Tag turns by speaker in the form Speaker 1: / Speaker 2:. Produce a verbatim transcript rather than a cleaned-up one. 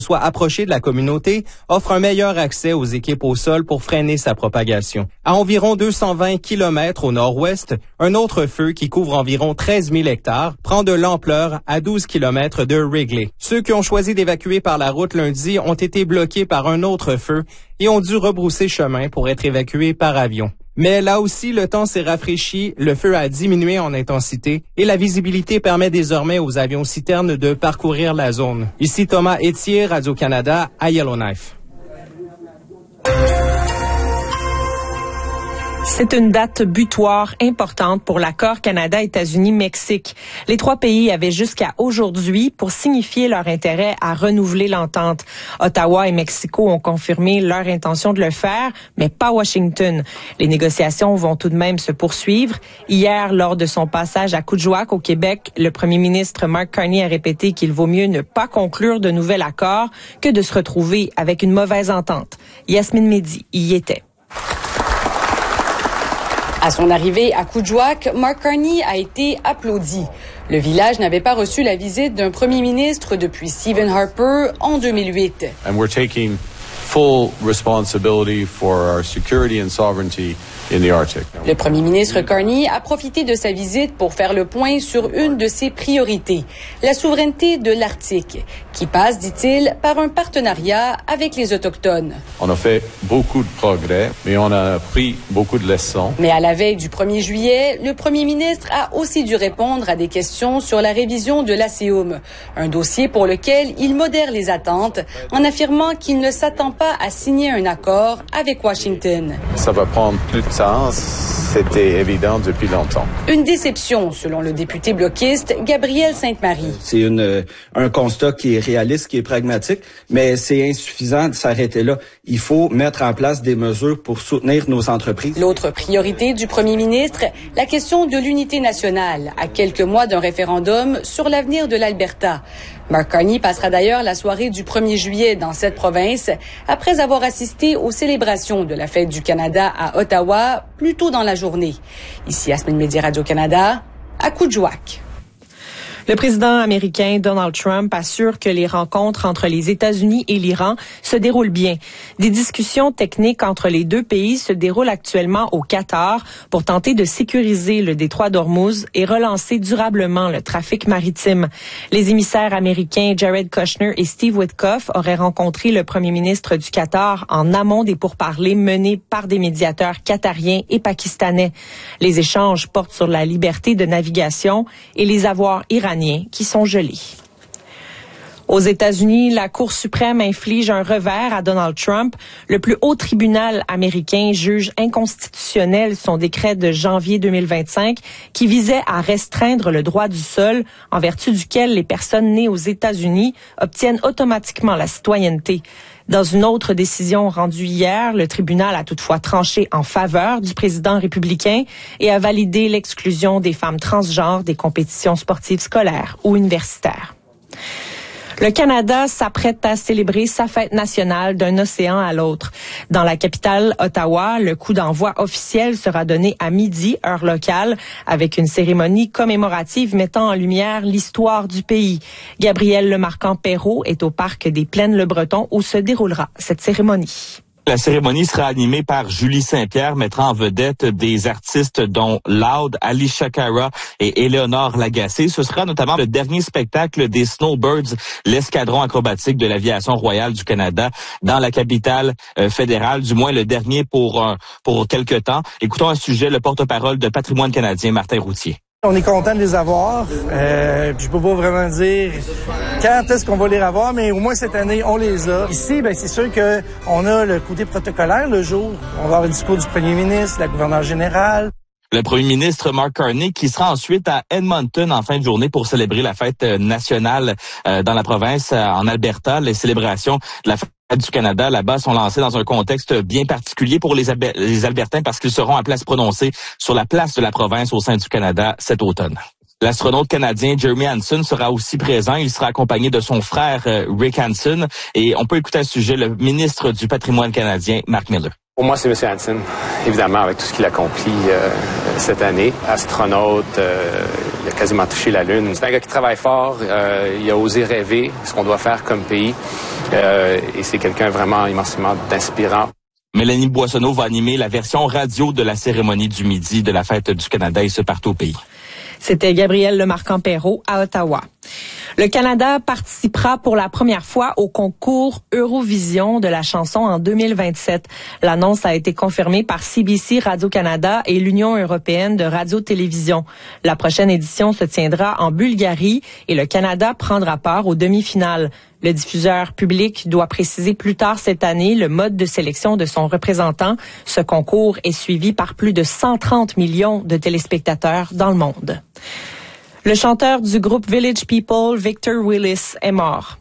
Speaker 1: soit approché de la communauté, offre un meilleur accès aux équipes au sol pour freiner sa propagation. À environ deux cent vingt kilomètres au nord-ouest, un autre feu qui couvre environ treize mille hectares prend de l'ampleur à douze kilomètres de Wrigley. Ceux qui ont choisi d'évacuer par la route lundi ont été bloqués par un autre feu et ont dû rebrousser chemin pour être évacués par avion. Mais là aussi, le temps s'est rafraîchi, le feu a diminué en intensité et la visibilité permet désormais aux avions citernes de parcourir la zone. Ici Thomas Etier, Radio-Canada, à Yellowknife.
Speaker 2: C'est une date butoir importante pour l'accord Canada-États-Unis-Mexique. Les trois pays avaient jusqu'à aujourd'hui pour signifier leur intérêt à renouveler l'entente. Ottawa et Mexico ont confirmé leur intention de le faire, mais pas Washington. Les négociations vont tout de même se poursuivre. Hier, lors de son passage à Kuujjuaq au Québec, le premier ministre Mark Carney a répété qu'il vaut mieux ne pas conclure de nouvel accord que de se retrouver avec une mauvaise entente. Yasmine Mehdi y était.
Speaker 3: À son arrivée à Kuujjuaq, Mark Carney a été applaudi. Le village n'avait pas reçu la visite d'un premier ministre depuis Stephen Harper en deux mille huit.
Speaker 4: And we're taking full responsibility for our security and sovereignty in the Arctic.
Speaker 3: Le premier ministre Carney a profité de sa visite pour faire le point sur une de ses priorités, la souveraineté de l'Arctique, qui passe, dit-il, par un partenariat avec les Autochtones.
Speaker 4: On a fait beaucoup de progrès, mais on a appris beaucoup de leçons.
Speaker 3: Mais à la veille du premier juillet, le premier ministre a aussi dû répondre à des questions sur la révision de l'A C E U M, un dossier pour lequel il modère les attentes en affirmant qu'il ne s'attend pas à signer un accord avec Washington.
Speaker 4: Ça va prendre plus de temps. C'était évident depuis longtemps.
Speaker 3: Une déception, selon le député bloquiste Gabriel Sainte-Marie.
Speaker 5: C'est une, un constat qui est réaliste, qui est pragmatique, mais c'est insuffisant de s'arrêter là. Il faut mettre en place des mesures pour soutenir nos entreprises.
Speaker 3: L'autre priorité du premier ministre, la question de l'unité nationale, à quelques mois d'un référendum sur l'avenir de l'Alberta. Mark Carney passera d'ailleurs la soirée du premier juillet dans cette province, après avoir assisté aux célébrations de la Fête du Canada à Ottawa, plus tôt dans la journée. Ici, Yasmine Mehdi, Radio-Canada, à Kuujjuaq.
Speaker 2: Le président américain Donald Trump assure que les rencontres entre les États-Unis et l'Iran se déroulent bien. Des discussions techniques entre les deux pays se déroulent actuellement au Qatar pour tenter de sécuriser le détroit d'Ormuz et relancer durablement le trafic maritime. Les émissaires américains Jared Kushner et Steve Witkoff auraient rencontré le premier ministre du Qatar en amont des pourparlers menés par des médiateurs qatariens et pakistanais. Les échanges portent sur la liberté de navigation et les avoirs iraniens qui sont gelés. Aux États-Unis, la Cour suprême inflige un revers à Donald Trump. Le plus haut tribunal américain juge inconstitutionnel son décret de janvier deux mille vingt-cinq qui visait à restreindre le droit du sol en vertu duquel les personnes nées aux États-Unis obtiennent automatiquement la citoyenneté. Dans une autre décision rendue hier, le tribunal a toutefois tranché en faveur du président républicain et a validé l'exclusion des femmes transgenres des compétitions sportives scolaires ou universitaires. Le Canada s'apprête à célébrer sa fête nationale d'un océan à l'autre. Dans la capitale, Ottawa, le coup d'envoi officiel sera donné à midi, heure locale, avec une cérémonie commémorative mettant en lumière l'histoire du pays. Gabriel Lemarquand-Perrault est au parc des Plaines-le-Breton où se déroulera cette cérémonie.
Speaker 6: La cérémonie sera animée par Julie Saint-Pierre, mettant en vedette des artistes dont Loud, Alicia Cara et Éléonore Lagacé. Ce sera notamment le dernier spectacle des Snowbirds, l'escadron acrobatique de l'aviation royale du Canada, dans la capitale euh, fédérale, du moins le dernier pour euh, pour quelque temps. Écoutons un sujet, le porte-parole de Patrimoine canadien, Martin Routier.
Speaker 7: On est content de les avoir. Euh, je peux pas vraiment dire quand est-ce qu'on va les revoir, mais au moins cette année, on les a. Ici, ben c'est sûr que on a le côté protocolaire le jour. On va avoir le discours du premier ministre, la gouverneure générale.
Speaker 6: Le premier ministre Mark Carney qui sera ensuite à Edmonton en fin de journée pour célébrer la fête nationale euh, dans la province, euh, en Alberta. Les célébrations de la fête du Canada là-bas sont lancées dans un contexte bien particulier pour les, Alber- les Albertains parce qu'ils seront à place prononcée sur la place de la province au sein du Canada cet automne. L'astronaute canadien Jeremy Hansen sera aussi présent. Il sera accompagné de son frère euh, Rick Hansen. Et on peut écouter à ce sujet le ministre du Patrimoine canadien, Mark Miller.
Speaker 8: Pour moi, c'est M. Hansen, évidemment, avec tout ce qu'il accomplit euh, cette année. Astronaute, euh, il a quasiment touché la Lune. C'est un gars qui travaille fort, euh, il a osé rêver ce qu'on doit faire comme pays. Euh, et c'est quelqu'un vraiment immensément d'inspirant.
Speaker 6: Mélanie Boissonneau va animer la version radio de la cérémonie du midi de la Fête du Canada et ce partout au pays.
Speaker 2: C'était Gabrielle Lemarquand-Perrault à Ottawa. Le Canada participera pour la première fois au concours Eurovision de la chanson en deux mille vingt-sept. L'annonce a été confirmée par C B C Radio-Canada et l'Union européenne de radio-télévision. La prochaine édition se tiendra en Bulgarie et le Canada prendra part aux demi-finales. Le diffuseur public doit préciser plus tard cette année le mode de sélection de son représentant. Ce concours est suivi par plus de cent trente millions de téléspectateurs dans le monde. Le chanteur du groupe Village People, Victor Willis, est mort.